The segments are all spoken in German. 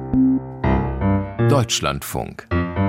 Deutschlandfunk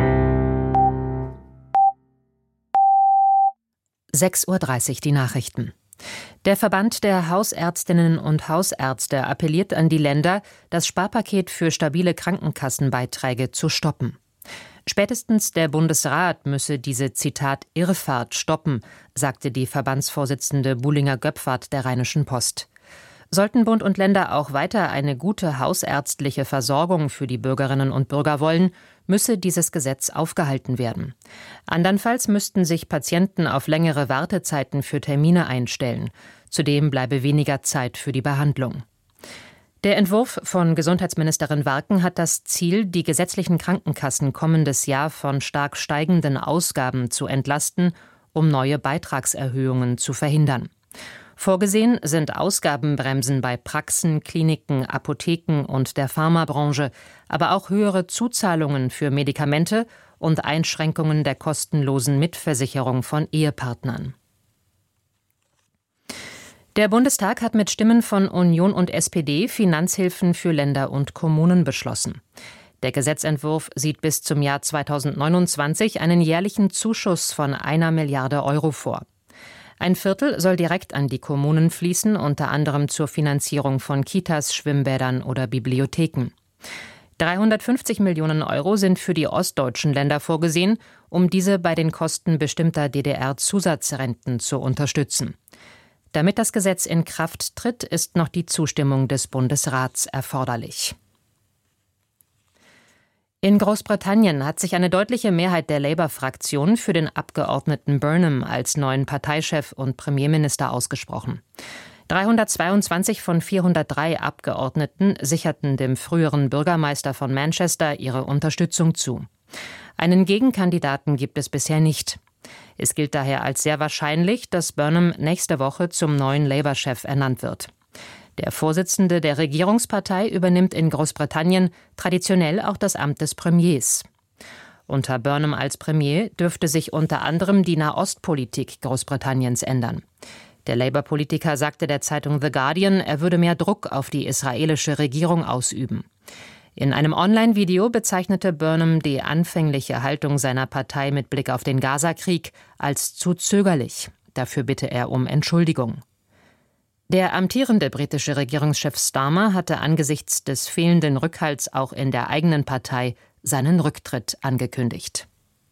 6:30 Uhr die Nachrichten. Der Verband der Hausärztinnen und Hausärzte appelliert an die Länder, das Sparpaket für stabile Krankenkassenbeiträge zu stoppen. Spätestens der Bundesrat müsse diese, Zitat, Irrfahrt stoppen, sagte die Verbandsvorsitzende Bullinger-Göpfert der Rheinischen Post. Sollten Bund und Länder auch weiter eine gute hausärztliche Versorgung für die Bürgerinnen und Bürger wollen, müsse dieses Gesetz aufgehalten werden. Andernfalls müssten sich Patienten auf längere Wartezeiten für Termine einstellen. Zudem bleibe weniger Zeit für die Behandlung. Der Entwurf von Gesundheitsministerin Warken hat das Ziel, die gesetzlichen Krankenkassen kommendes Jahr von stark steigenden Ausgaben zu entlasten, um neue Beitragserhöhungen zu verhindern. Vorgesehen sind Ausgabenbremsen bei Praxen, Kliniken, Apotheken und der Pharmabranche, aber auch höhere Zuzahlungen für Medikamente und Einschränkungen der kostenlosen Mitversicherung von Ehepartnern. Der Bundestag hat mit Stimmen von Union und SPD Finanzhilfen für Länder und Kommunen beschlossen. Der Gesetzentwurf sieht bis zum Jahr 2029 einen jährlichen Zuschuss von 1 Milliarde Euro vor. Ein Viertel soll direkt an die Kommunen fließen, unter anderem zur Finanzierung von Kitas, Schwimmbädern oder Bibliotheken. 350 Millionen Euro sind für die ostdeutschen Länder vorgesehen, um diese bei den Kosten bestimmter DDR-Zusatzrenten zu unterstützen. Damit das Gesetz in Kraft tritt, ist noch die Zustimmung des Bundesrats erforderlich. In Großbritannien hat sich eine deutliche Mehrheit der Labour-Fraktion für den Abgeordneten Burnham als neuen Parteichef und Premierminister ausgesprochen. 322 von 403 Abgeordneten sicherten dem früheren Bürgermeister von Manchester ihre Unterstützung zu. Einen Gegenkandidaten gibt es bisher nicht. Es gilt daher als sehr wahrscheinlich, dass Burnham nächste Woche zum neuen Labour-Chef ernannt wird. Der Vorsitzende der Regierungspartei übernimmt in Großbritannien traditionell auch das Amt des Premiers. Unter Burnham als Premier dürfte sich unter anderem die Nahostpolitik Großbritanniens ändern. Der Labour-Politiker sagte der Zeitung The Guardian, er würde mehr Druck auf die israelische Regierung ausüben. In einem Online-Video bezeichnete Burnham die anfängliche Haltung seiner Partei mit Blick auf den Gaza-Krieg als zu zögerlich. Dafür bitte er um Entschuldigung. Der amtierende britische Regierungschef Starmer hatte angesichts des fehlenden Rückhalts auch in der eigenen Partei seinen Rücktritt angekündigt.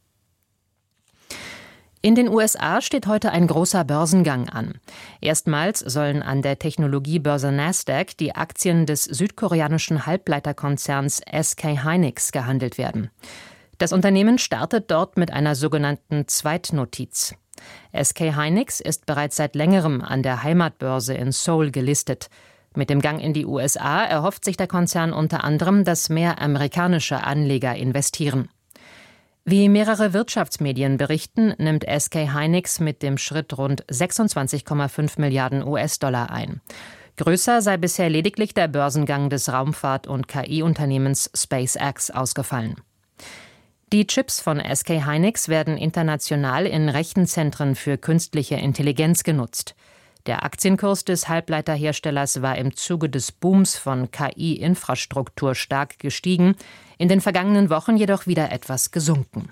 In den USA steht heute ein großer Börsengang an. Erstmals sollen an der Technologiebörse Nasdaq die Aktien des südkoreanischen Halbleiterkonzerns SK Hynix gehandelt werden. Das Unternehmen startet dort mit einer sogenannten Zweitnotiz. SK Hynix ist bereits seit längerem an der Heimatbörse in Seoul gelistet. Mit dem Gang in die USA erhofft sich der Konzern unter anderem, dass mehr amerikanische Anleger investieren. Wie mehrere Wirtschaftsmedien berichten, nimmt SK Hynix mit dem Schritt rund 26,5 Milliarden US-Dollar ein. Größer sei bisher lediglich der Börsengang des Raumfahrt- und KI-Unternehmens SpaceX ausgefallen. Die Chips von SK Hynix werden international in Rechenzentren für künstliche Intelligenz genutzt. Der Aktienkurs des Halbleiterherstellers war im Zuge des Booms von KI-Infrastruktur stark gestiegen, in den vergangenen Wochen jedoch wieder etwas gesunken.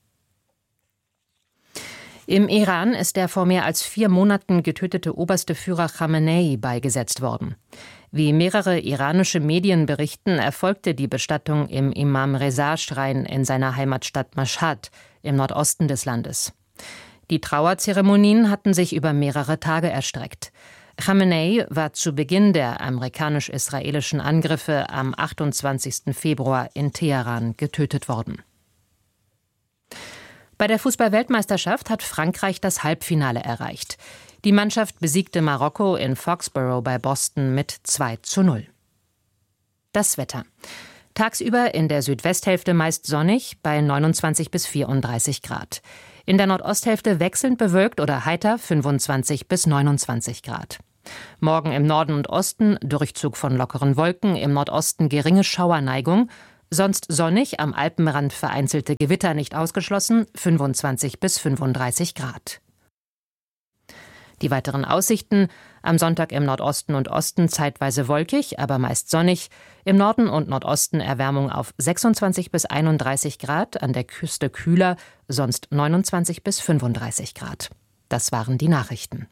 Im Iran ist der vor mehr als 4 Monaten getötete oberste Führer Khamenei beigesetzt worden. Wie mehrere iranische Medien berichten, erfolgte die Bestattung im Imam-Reza-Schrein in seiner Heimatstadt Mashhad im Nordosten des Landes. Die Trauerzeremonien hatten sich über mehrere Tage erstreckt. Khamenei war zu Beginn der amerikanisch-israelischen Angriffe am 28. Februar in Teheran getötet worden. Bei der Fußball-Weltmeisterschaft hat Frankreich das Halbfinale erreicht. Die Mannschaft besiegte Marokko in Foxborough bei Boston mit 2:0. Das Wetter. Tagsüber in der Südwesthälfte meist sonnig bei 29 bis 34 Grad. In der Nordosthälfte wechselnd bewölkt oder heiter 25 bis 29 Grad. Morgen im Norden und Osten Durchzug von lockeren Wolken, im Nordosten geringe Schauerneigung. Sonst sonnig, am Alpenrand vereinzelte Gewitter nicht ausgeschlossen, 25 bis 35 Grad. Die weiteren Aussichten: Am Sonntag im Nordosten und Osten zeitweise wolkig, aber meist sonnig. Im Norden und Nordosten Erwärmung auf 26 bis 31 Grad, an der Küste kühler, sonst 29 bis 35 Grad. Das waren die Nachrichten.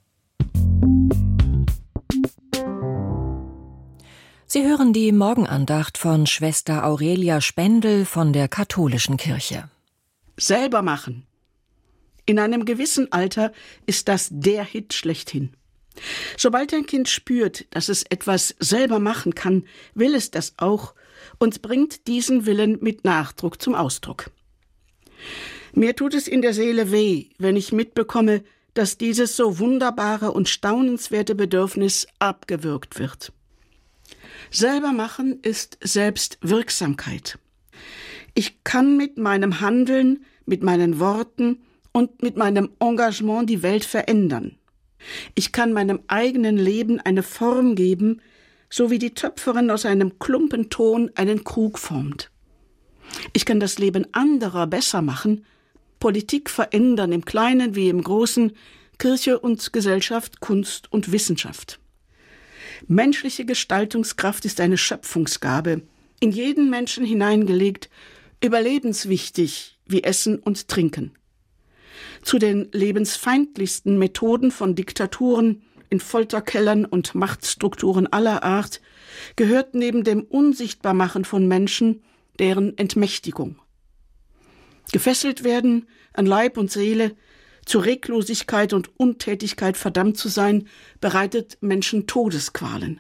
Sie hören die Morgenandacht von Schwester Aurelia Spendel von der Katholischen Kirche. Selber machen. In einem gewissen Alter ist das der Hit schlechthin. Sobald ein Kind spürt, dass es etwas selber machen kann, will es das auch und bringt diesen Willen mit Nachdruck zum Ausdruck. Mir tut es in der Seele weh, wenn ich mitbekomme, dass dieses so wunderbare und staunenswerte Bedürfnis abgewürgt wird. Selber machen ist Selbstwirksamkeit. Ich kann mit meinem Handeln, mit meinen Worten und mit meinem Engagement die Welt verändern. Ich kann meinem eigenen Leben eine Form geben, so wie die Töpferin aus einem Klumpen Ton einen Krug formt. Ich kann das Leben anderer besser machen, Politik verändern im Kleinen wie im Großen, Kirche und Gesellschaft, Kunst und Wissenschaft. Menschliche Gestaltungskraft ist eine Schöpfungsgabe, in jeden Menschen hineingelegt, überlebenswichtig wie Essen und Trinken. Zu den lebensfeindlichsten Methoden von Diktaturen in Folterkellern und Machtstrukturen aller Art gehört neben dem Unsichtbarmachen von Menschen deren Entmächtigung. Gefesselt werden an Leib und Seele, zur Reglosigkeit und Untätigkeit verdammt zu sein, bereitet Menschen Todesqualen.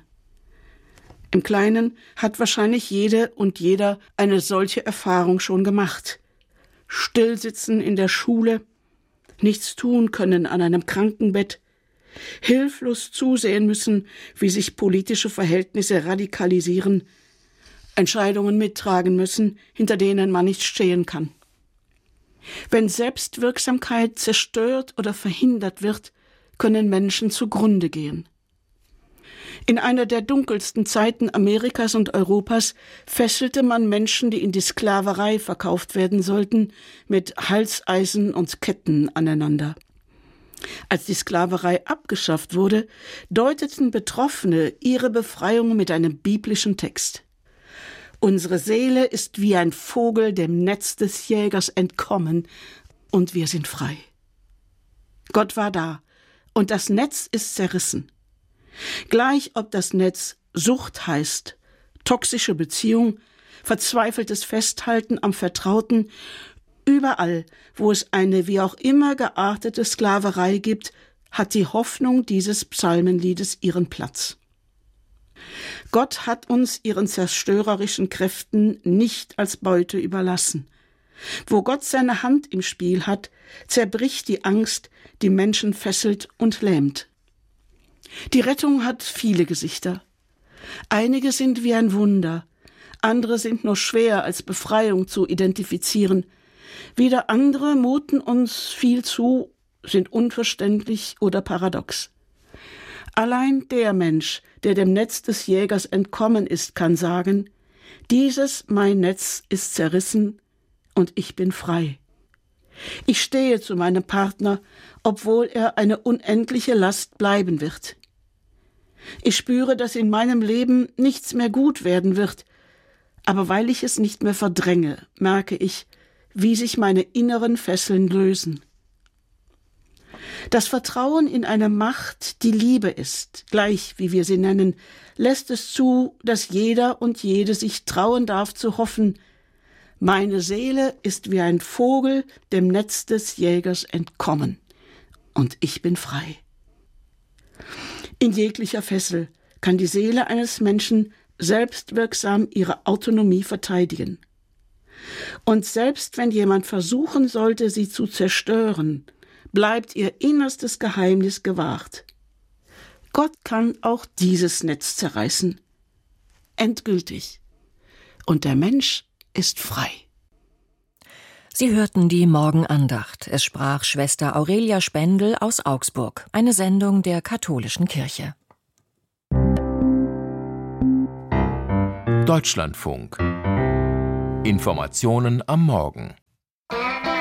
Im Kleinen hat wahrscheinlich jede und jeder eine solche Erfahrung schon gemacht. Stillsitzen in der Schule, nichts tun können an einem Krankenbett, hilflos zusehen müssen, wie sich politische Verhältnisse radikalisieren, Entscheidungen mittragen müssen, hinter denen man nicht stehen kann. Wenn Selbstwirksamkeit zerstört oder verhindert wird, können Menschen zugrunde gehen. In einer der dunkelsten Zeiten Amerikas und Europas fesselte man Menschen, die in die Sklaverei verkauft werden sollten, mit Halseisen und Ketten aneinander. Als die Sklaverei abgeschafft wurde, deuteten Betroffene ihre Befreiung mit einem biblischen Text. Unsere Seele ist wie ein Vogel dem Netz des Jägers entkommen und wir sind frei. Gott war da und das Netz ist zerrissen. Gleich ob das Netz Sucht heißt, toxische Beziehung, verzweifeltes Festhalten am Vertrauten, überall, wo es eine wie auch immer geartete Sklaverei gibt, hat die Hoffnung dieses Psalmenliedes ihren Platz. Gott hat uns ihren zerstörerischen Kräften nicht als Beute überlassen. Wo Gott seine Hand im Spiel hat, zerbricht die Angst, die Menschen fesselt und lähmt. Die Rettung hat viele Gesichter. Einige sind wie ein Wunder, andere sind nur schwer als Befreiung zu identifizieren. Wieder andere muten uns viel zu, sind unverständlich oder paradox. Allein der Mensch, der dem Netz des Jägers entkommen ist, kann sagen, dieses mein Netz ist zerrissen und ich bin frei. Ich stehe zu meinem Partner, obwohl er eine unendliche Last bleiben wird. Ich spüre, dass in meinem Leben nichts mehr gut werden wird, aber weil ich es nicht mehr verdränge, merke ich, wie sich meine inneren Fesseln lösen. Das Vertrauen in eine Macht, die Liebe ist, gleich wie wir sie nennen, lässt es zu, dass jeder und jede sich trauen darf zu hoffen, meine Seele ist wie ein Vogel dem Netz des Jägers entkommen und ich bin frei. In jeglicher Fessel kann die Seele eines Menschen selbstwirksam ihre Autonomie verteidigen. Und selbst wenn jemand versuchen sollte, sie zu zerstören, bleibt ihr innerstes Geheimnis gewahrt. Gott kann auch dieses Netz zerreißen. Endgültig. Und der Mensch ist frei. Sie hörten die Morgenandacht. Es sprach Schwester Aurelia Spendel aus Augsburg, eine Sendung der Katholischen Kirche. Deutschlandfunk. Informationen am Morgen.